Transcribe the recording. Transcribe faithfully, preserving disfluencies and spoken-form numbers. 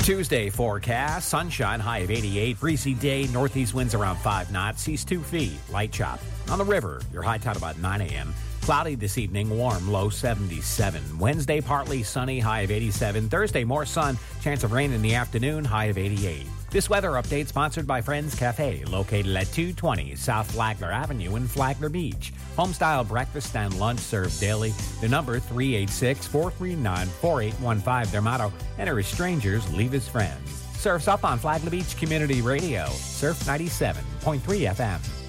Tuesday forecast, sunshine, high of eighty-eight, breezy day, northeast winds around five knots, seas two feet, light chop. On the river, your high tide about nine a.m. Cloudy this evening, warm, low seventy-seven. Wednesday, partly sunny, high of eighty-seven. Thursday, more sun, chance of rain in the afternoon, high of eighty-eight. This weather update sponsored by Friends Cafe, located at two twenty South Flagler Avenue in Flagler Beach. Homestyle breakfast and lunch served daily. The number three eight six, four three nine, four eight one five. Their motto, enter as strangers, leave as friends. Surf's up on Flagler Beach Community Radio, Surf ninety-seven point three F M.